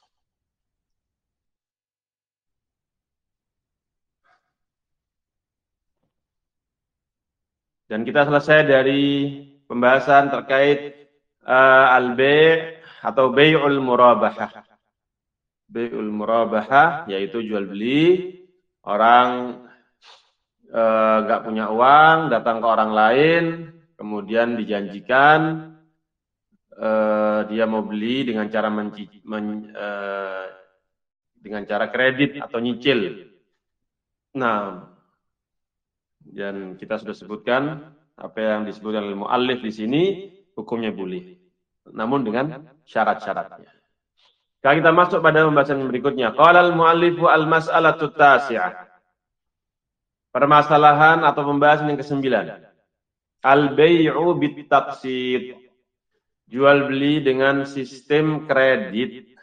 Dan kita selesai dari pembahasan terkait al-bay' atau bai'ul murabahah. Bai'ul murabahah yaitu jual beli, orang enggak punya uang, datang ke orang lain, kemudian dijanjikan dia mau beli dengan cara dengan cara kredit atau nyicil. Nah, dan kita sudah sebutkan apa yang disebutkan oleh muallif di sini, hukumnya boleh, namun dengan syarat-syaratnya. Sekarang kita masuk pada pembahasan berikutnya. Qala al-muallifu al-mas'alatu tasi'ah. Permasalahan atau pembahasan yang ke-9. Al-bai'u bit-taqsid. Jual beli dengan sistem kredit.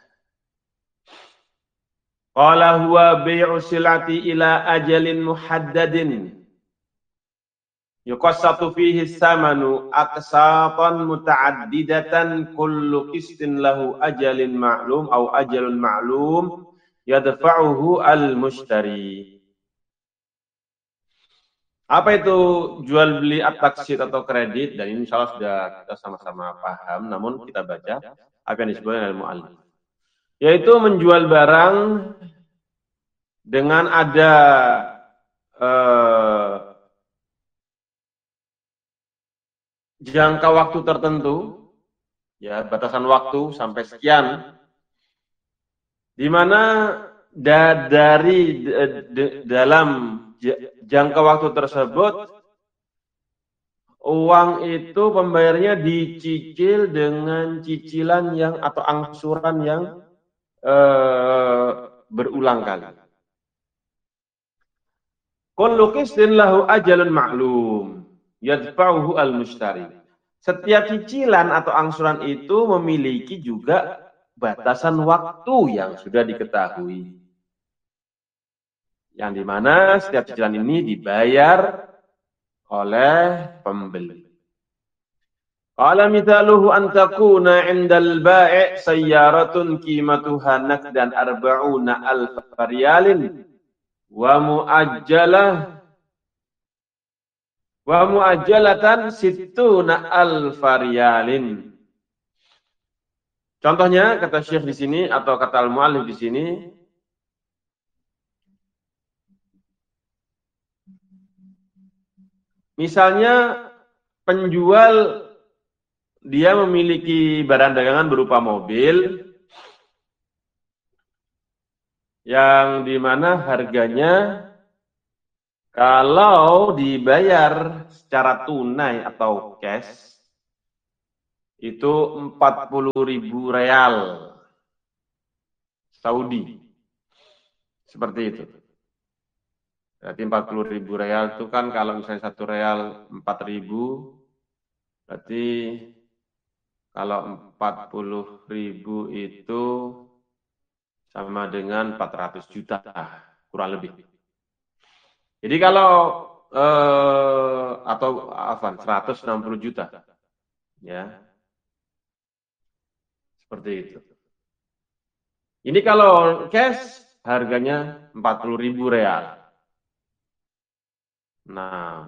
Qala huwa bai'u silati ila ajalin muhaddadin. Yuqassatu fihi samanu aqsatan muta'addidatan kullu qistin lahu ajalin ma'lum au ajalun ma'lum yadfa'uhu al-mushtari. Apa itu jual beli at-taqsid atau kredit? Dan ini insyaallah sudah kita sama-sama paham, namun kita baca apa yang disebutkan oleh muallif. Yaitu menjual barang dengan ada jangka waktu tertentu, ya batasan waktu sampai sekian, di mana dalam jangka waktu tersebut uang itu pembayarnya dicicil dengan cicilan yang atau angsuran yang berulang kali. Kullu qistin lahu ajalun ma'lum yadfa'uhu al-mushtari. Setiap cicilan atau angsuran itu memiliki juga batasan waktu yang sudah diketahui. Yang dimana setiap cicilan ini dibayar oleh pembeli. Qala mithaluhu an takuna 'indal bai' sayyaratun qimatuha naqdan 40,000 riyalin wa mu'ajjalatan 60,000 riyalin. Contohnya kata Syekh di sini atau kata al-muallif di sini, misalnya penjual dia memiliki barang dagangan berupa mobil yang dimana harganya kalau dibayar secara tunai atau cash itu 40.000 real Saudi. Seperti itu. Berarti 40.000 real itu kan kalau misalnya 1 real 4.000, berarti kalau 40.000 itu sama dengan 400 juta kurang lebih. Jadi kalau atau 160 juta, ya seperti itu. Ini kalau cash harganya 40.000 real. Nah,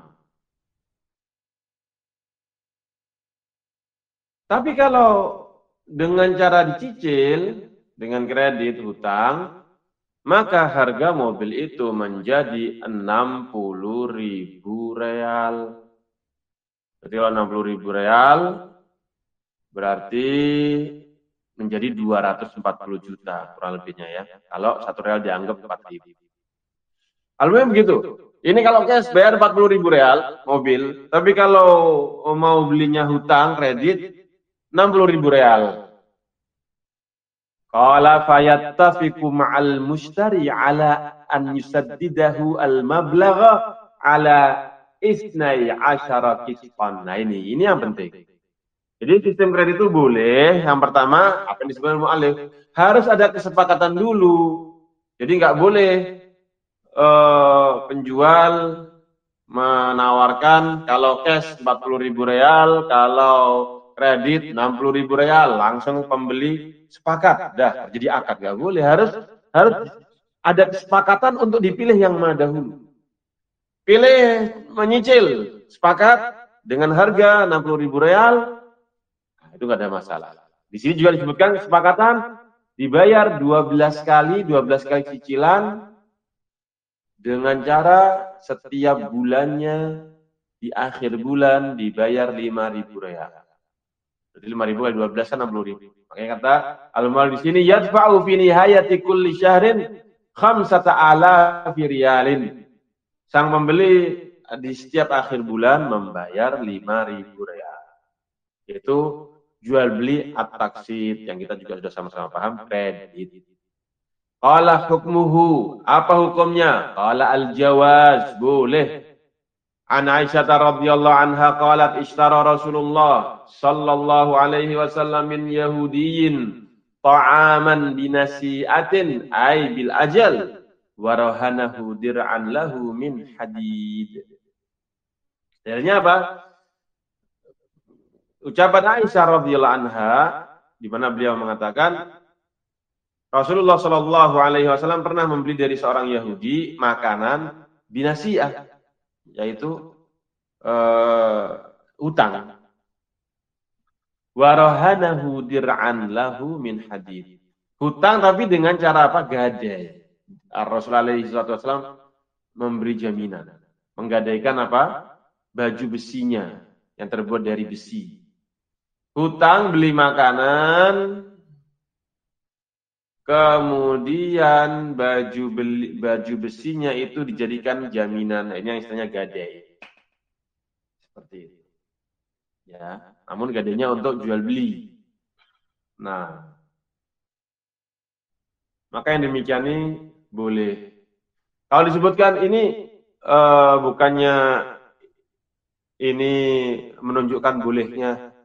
tapi kalau dengan cara dicicil, dengan kredit hutang, maka harga mobil itu menjadi 60.000 real. Jadi kalau 60.000 real, berarti menjadi 240 juta kurang lebihnya ya. Kalau 1 real dianggap 4.000. Alhamdulillah begitu. Ini kalau cash bayar 40.000 real mobil, tapi kalau mau belinya hutang kredit 60.000 real. Qala fayattafiqu ma'al mushtari ala an yusaddidahu al-mablagha ala 12 qistan. Nah ini yang penting. Jadi sistem kredit itu boleh, yang pertama apa yang disebut mu'alif, harus ada kesepakatan dulu. Jadi nggak boleh penjual menawarkan kalau cash 40.000 real, kalau kredit 60.000 real, langsung pembeli sepakat, dah jadi akad, nggak boleh, harus ada kesepakatan untuk dipilih yang mana dahulu. Pilih menyicil, sepakat dengan harga 60.000 real, itu nggak ada masalah. Di sini juga disebutkan kesepakatan dibayar 12 kali cicilan dengan cara setiap bulannya di akhir bulan dibayar 5.000 real. Jadi 5.000 kali 12 kan 60.000. Makanya kata al-mu'allif di sini yadfa'u fi nihayati kulli syahrin 5,000 riyalin. Sang pembeli di setiap akhir bulan membayar 5.000 real. Itu jual beli at-taqsid yang kita juga sudah sama-sama paham, kredit. Qala hukmuhu, apa hukumnya? Qala al-jawaz, boleh. An Aisyah radhiyallahu anha qalat ishtara Rasulullah sallallahu alaihi wasallam min yahudiyyin ta'aman binasi'atin ay bil ajal wa rahanahu dir'an lahu min hadid. Dalilnya apa? Ucapan Aisyah radhiyallahu anha di mana beliau mengatakan Rasulullah Shallallahu Alaihi Wasallam pernah membeli dari seorang Yahudi makanan binasiah, yaitu utang. Warahanahu dir'an lahu min hadid. Hutang tapi dengan cara apa? Gadai. Rasulullah SAW memberi jaminan, menggadaikan apa? Baju besinya yang terbuat dari besi. Hutang beli makanan. Kemudian baju besinya itu dijadikan jaminan, ini yang istilahnya gadai. Seperti itu. Ya, namun gadainya untuk jual beli. Nah, maka yang demikian ini boleh. Kalau disebutkan ini bukannya ini menunjukkan bolehnya.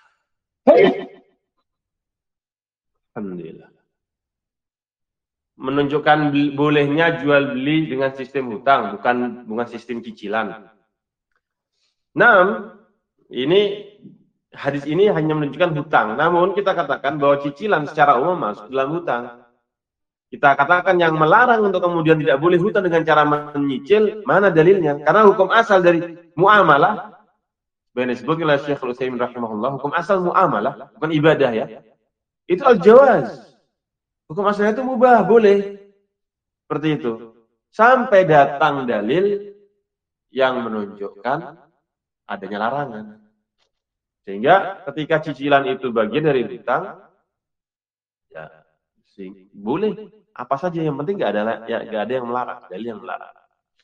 Alhamdulillah. Menunjukkan bolehnya jual beli dengan sistem hutang, bukan sistem cicilan. Nah, ini hadis ini hanya menunjukkan hutang. Namun kita katakan bahwa cicilan secara umum masuk dalam hutang. Kita katakan yang melarang untuk kemudian tidak boleh hutang dengan cara menyicil, mana dalilnya? Karena hukum asal dari muamalah, yang disebut oleh Syekh Al-Utsaimin rahimahullah, hukum asal muamalah, bukan ibadah ya. Itu al-jawaz. Hukum asalnya itu mubah, boleh. Seperti itu. Sampai datang dalil yang menunjukkan adanya larangan. Sehingga ketika cicilan itu bagian dari hutang, ya boleh. Apa saja yang penting nggak ada yang melarang, dalil yang melarang.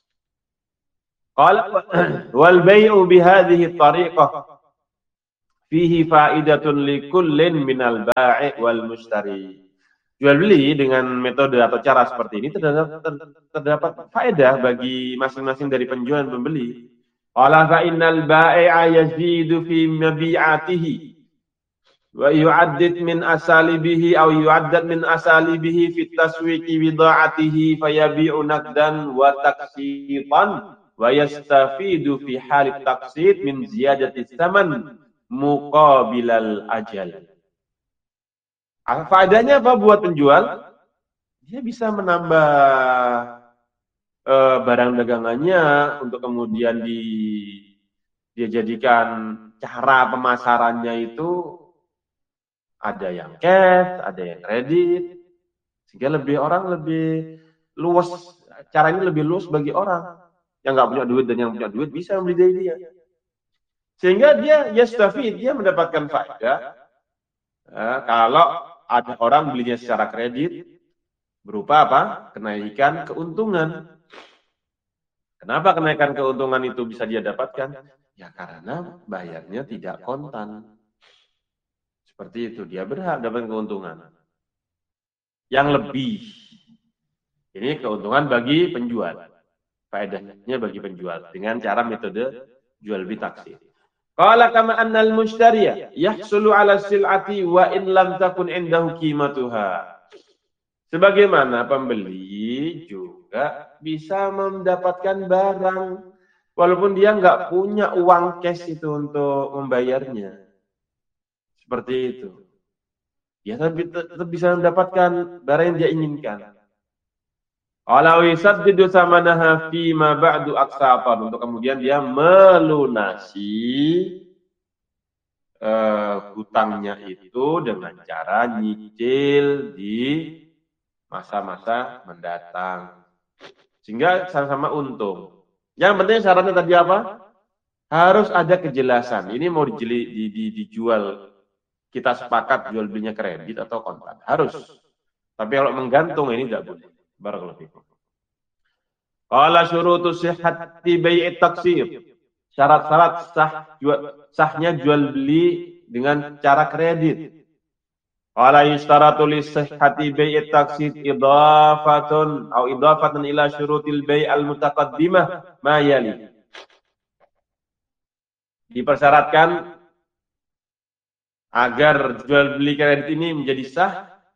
Qala wal bai'u bi hadhihi tariqah fihi faidatun likullin minal ba'i wal mustari. Jual beli dengan metode atau cara seperti ini terdapat faedah bagi masing-masing dari penjual dan pembeli. Qala fa innal ba'i'a yazidu fi mabi'atihi wa yu'addid min asalibihi aw yu'addad min asalibihi fi taswiqi bida'atihi fayabi'u naqdan wa taksitan wa yastafidu fi halit taksid min ziyadati tsaman muqabilal ajal. Faedahnya apa buat penjual? Dia bisa menambah barang dagangannya untuk kemudian dia jadikan cara pemasarannya itu ada yang cash, ada yang kredit, sehingga orang lebih luas, caranya lebih luas bagi orang yang nggak punya duit dan yang punya duit bisa membeli dari dia. Sehingga dia yastafid, dia mendapatkan faedah. Kalau ada orang belinya secara kredit, berupa apa? Kenaikan keuntungan. Kenapa kenaikan keuntungan itu bisa dia dapatkan? Ya karena bayarnya tidak kontan. Seperti itu, dia berhak dapat keuntungan yang lebih. Ini keuntungan bagi penjual. Faedahnya bagi penjual dengan cara metode jual beli taksir. Qala kama annal mushtariya yahsulu 'ala sil'ati wa in lam takun 'indahu qimatuha. Sebagaimana pembeli juga bisa mendapatkan barang walaupun dia nggak punya uang cash itu untuk membayarnya. Seperti itu. Dia tetap bisa mendapatkan barang yang dia inginkan. Walau yusaddidu samanaha fi ma ba'du aqsatan, untuk kemudian dia melunasi hutangnya itu dengan cara nyicil di masa-masa mendatang. Sehingga sama-sama untung. Yang penting syaratnya tadi apa? Harus ada kejelasan. Ini mau dijual, kita sepakat jual belinya kredit atau kontan. Harus. Tapi kalau menggantung ini tidak boleh. Barakallahu fikum. Qala syurutu sihhati bai'it taksir. Syarat-syarat sahnya jual beli dengan cara kredit. Qala yustaratu li sihhati bai'it taksir idafatan ila syurutil bai' al mutaqaddimah ma yali. Dipersyaratkan agar jual beli kredit ini menjadi sah,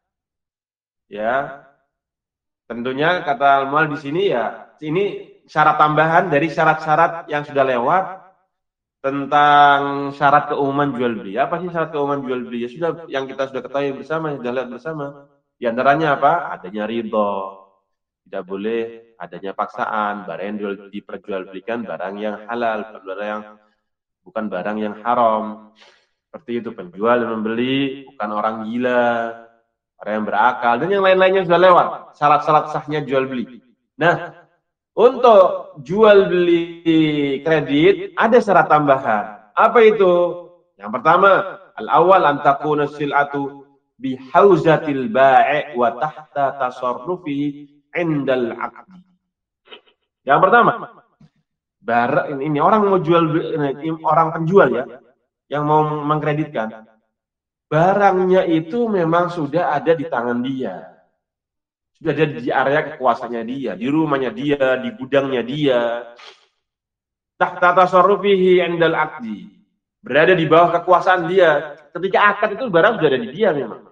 ya tentunya kata al-mu'allif di sini ya ini syarat tambahan dari syarat-syarat yang sudah lewat tentang syarat keumuman jual beli. Apa sih syarat keumuman jual beli? Ya sudah yang kita sudah ketahui bersama, sudah lihat bersama. Di antaranya apa? Adanya ridho, tidak boleh adanya paksaan, barang yang diperjualbelikan barang yang halal, bukan barang yang haram. Seperti itu, penjual dan membeli bukan orang gila, orang yang berakal, dan yang lain-lainnya sudah lewat. Syarat-syarat sahnya jual beli. Nah, untuk jual beli kredit ada syarat tambahan. Apa itu? Yang pertama, al-awwal an takuna sil'atu bihauzatil ba'i wa tahta tasarrufihi indal 'aqdi. Yang pertama, ini orang mau jual, orang penjual ya, yang mau mengkreditkan, barangnya itu memang sudah ada di tangan dia. Sudah ada di area kekuasaannya dia, di rumahnya dia, di gudangnya dia. Tahta tasarrufihi indal aqdi. Berada di bawah kekuasaan dia. Ketika akad itu barang sudah ada di dia memang.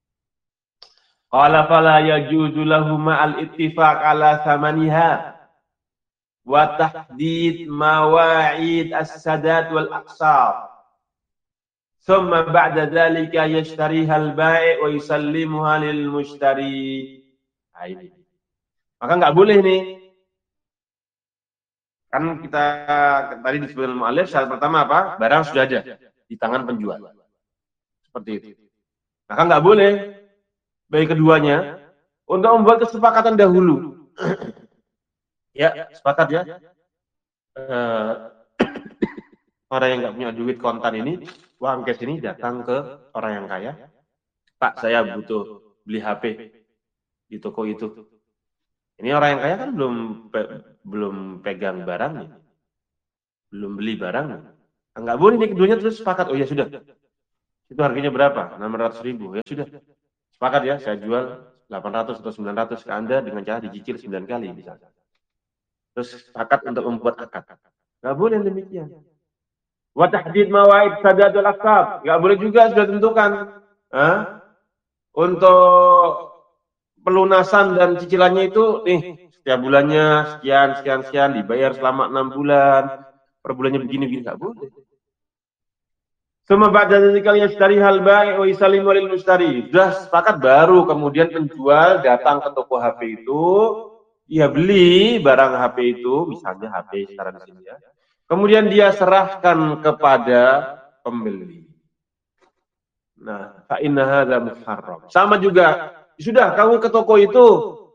Qala fala yajuzu lahu ma'al ittifaq ala thamaniha wa tahdid mawa'id as-sadat wal aqsar. Thumma ba'da dhalika yashtariha al-bai' wa yusallimuha lil mushtari. Nah, ini. Maka nggak boleh nih. Kan kita tadi disebutkan mu'allif, syarat pertama apa? Barang sudah ada di tangan penjual. Seperti itu. Maka nggak boleh bagi keduanya untuk membuat kesepakatan dahulu. Ya, sepakat ya. Orang yang nggak punya duit kontan ini, uang cash ini datang ke orang yang kaya. Pak, saya butuh beli HP di toko itu. Ini orang yang kaya kan belum pegang barangnya, belum beli barangnya. Enggak boleh nih keduanya terus sepakat. Oh ya sudah. Itu harganya berapa? 600.000. Ya sudah. Sepakat ya, saya jual 800 atau 900 ke Anda dengan cara dicicil 9 kali misalnya. Terus sepakat untuk membuat akad. Enggak boleh demikian. Wa tahdid mawaid sadadul aqsab. Enggak boleh juga sudah tentukan. Untuk pelunasan dan cicilannya itu nih setiap bulannya sekian dibayar selama 6 bulan. Per bulannya begini-begini enggak boleh. Semua ba'da dzalika yashtari hal bai' wa yusallimu lil mushtari. Sudah sepakat baru kemudian penjual datang ke toko HP itu, dia beli barang HP itu, misalnya HP sekarang di sini ya. Kemudian dia serahkan kepada pembeli. Nah, fa inna hadza muharram. Sama juga, sudah kamu ke toko itu,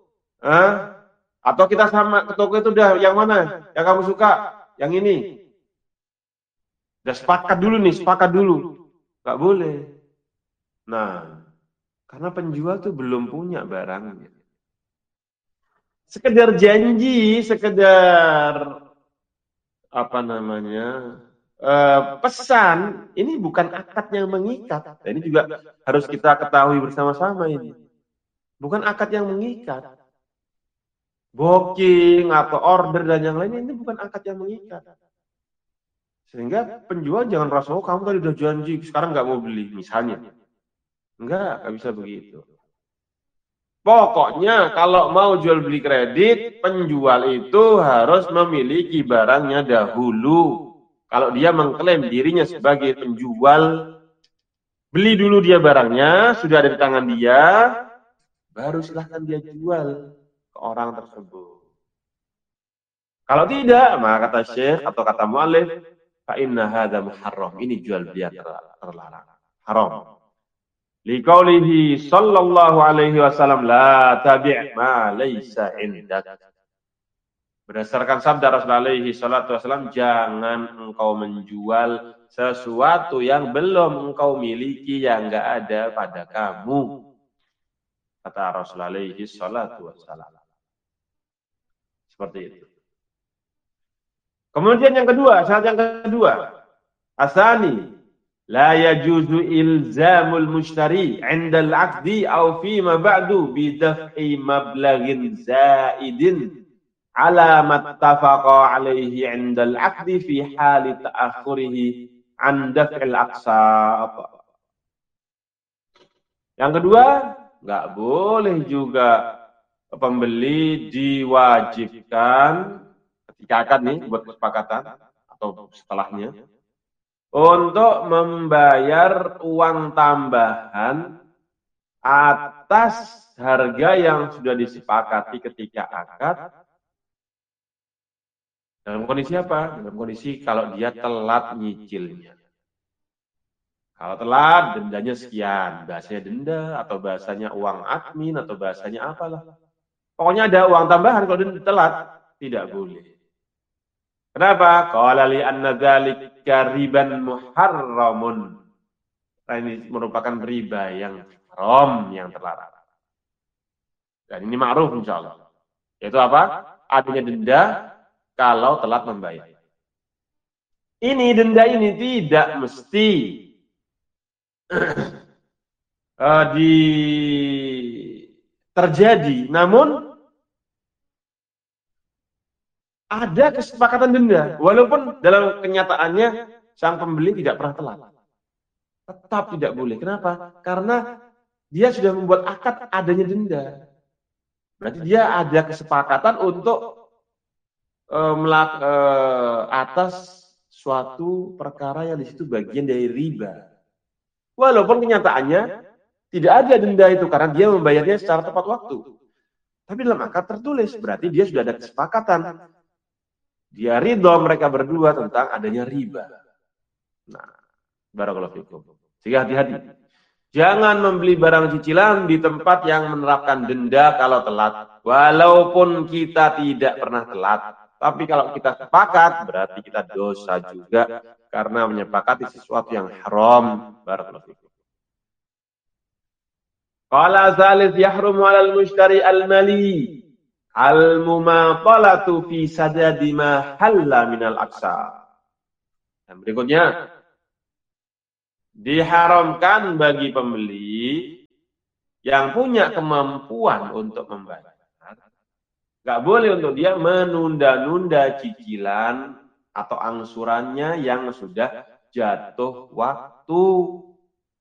atau kita sama ke toko itu udah yang mana? Yang kamu suka? Yang ini. Udah sepakat dulu. Nggak boleh. Nah, karena penjual tuh belum punya barangnya. Sekedar janji, sekedar pesan, ini bukan akad yang mengikat. Dan ini juga harus kita ketahui bersama-sama ini. Bukan akad yang mengikat. Booking atau order dan yang lain ini bukan akad yang mengikat. Sehingga penjual jangan rasa, oh kamu tadi udah janji, sekarang nggak mau beli, misalnya. Nggak bisa begitu. Pokoknya kalau mau jual beli kredit, penjual itu harus memiliki barangnya dahulu. Kalau dia mengklaim dirinya sebagai penjual, beli dulu dia barangnya, sudah ada di tangan dia, baru silahkan dia jual ke orang tersebut. Kalau tidak, maka kata Syekh atau kata mu'alif, fa inna hadza muharram. Ini jual beli terlarang. Haram. Liqaulihi sallallahu alaihi wasallam la tabi' ma laysa indak. Berdasarkan sabda Rasulullah alaihi salatu wasallam, jangan engkau menjual sesuatu yang belum engkau miliki, yang enggak ada pada kamu. Kata Rasulullah alaihi salatu wasallam. Seperti itu. Kemudian yang kedua, syarat yang kedua, asani la yajuzu ilzamul mushtari 'inda al-'aqdi aw fi ma ba'du bi daf'i mablaghin zaidin 'ala ma ittafaqa 'alaihi 'inda al-'aqdi fi hali ta'akhurihi 'an daf'il aqsat. Yang kedua, enggak boleh juga pembeli diwajibkan ketika akad nih buat kesepakatan atau setelahnya untuk membayar uang tambahan atas harga yang sudah disepakati ketika akad. Dalam kondisi apa? Dalam kondisi kalau dia telat nyicilnya. Kalau telat, dendanya sekian. Bahasanya denda, atau bahasanya uang admin, atau bahasanya apalah. Pokoknya ada uang tambahan kalau dia telat. Tidak boleh. Kenapa? Qala li anna dzalika riban muharramun. Ini merupakan riba yang haram, yang terlarang. Dan ini ma'ruf insyaallah. Yaitu apa? Adanya denda kalau telat membayar. Ini denda ini tidak mesti terjadi, namun ada kesepakatan denda, walaupun dalam kenyataannya sang pembeli tidak pernah telat. Tetap tidak boleh. Kenapa? Karena dia sudah membuat akad adanya denda. Berarti dia ada kesepakatan untuk atas suatu perkara yang di situ bagian dari riba. Walaupun kenyataannya tidak ada denda itu karena dia membayarnya secara tepat waktu. Tapi dalam akad tertulis, berarti dia sudah ada kesepakatan. Dia ridho mereka berdua tentang adanya riba. Nah, barakallahu fikum. Sehingga hati-hati. Jangan membeli barang cicilan di tempat yang menerapkan denda kalau telat. Walaupun kita tidak pernah telat. Tapi kalau kita sepakat, berarti kita dosa juga. Karena menyepakati sesuatu yang haram. Barakallahu fikum. Qala tsalits yahrumu 'alal mushtari al-mali al-mumatalatu fi sadadi ma halla minal aqsa. Dan berikutnya, diharamkan bagi pembeli yang punya kemampuan untuk membayar. Gak boleh untuk dia menunda-nunda cicilan atau angsurannya yang sudah jatuh waktu.